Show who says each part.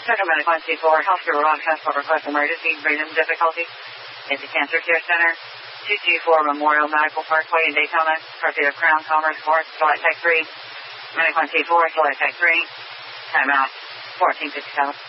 Speaker 1: Second Medic 124, healthcare broadcast for request emergency, breathing difficulty. It's the Cancer Care Center, 224 Memorial Medical Parkway in Daytona, courtesy of Crown Commerce Court, Select Tech 3. Medic 124, Select Tech 3. Timeout, 1457.